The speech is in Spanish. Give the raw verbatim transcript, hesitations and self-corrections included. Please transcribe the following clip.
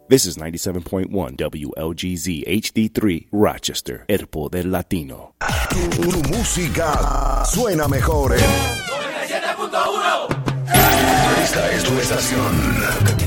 This is ninety-seven point one W L G Z H D three, Rochester, El Poder Latino. Tu, tu música suena mejor en noventa y siete punto uno. Esta es tu estación.